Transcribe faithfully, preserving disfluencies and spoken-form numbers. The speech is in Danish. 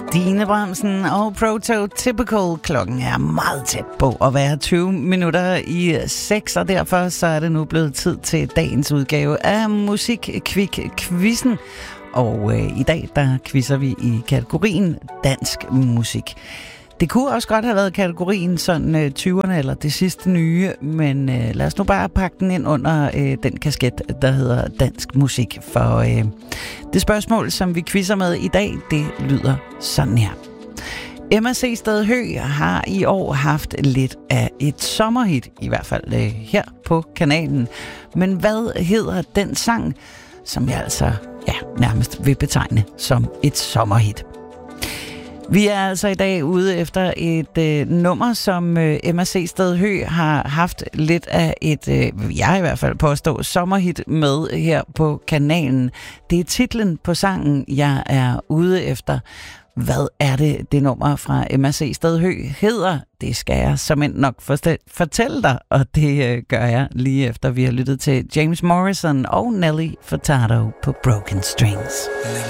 Stine Bramsen og Prototypical. Klokken er meget tæt på at være tyve minutter i seks, og derfor så er det nu blevet tid til dagens udgave af Musikquick-quizzen. Og øh, i dag, der quizzer vi i kategorien dansk musik. Det kunne også godt have været kategorien sådan øh, tyverne eller det sidste nye, men øh, lad os nu bare pakke den ind under øh, den kasket, der hedder dansk musik. For øh, det spørgsmål, som vi quizzer med i dag, det lyder sådan her. M C Sted Høeg har i år haft lidt af et sommerhit, i hvert fald øh, her på kanalen. Men hvad hedder den sang, som jeg altså ja, nærmest vil betegne som et sommerhit? Vi er altså i dag ude efter et øh, nummer, som øh, M C Sted Høeg har haft lidt af et, øh, jeg i hvert fald påstår, sommerhit med her på kanalen. Det er titlen på sangen, jeg er ude efter. Hvad er det, det nummer fra M C Sted Høeg hedder? Det skal jeg såmænd nok fortælle dig, og det øh, gør jeg lige efter vi har lyttet til James Morrison og Nelly Furtado på Broken Strings.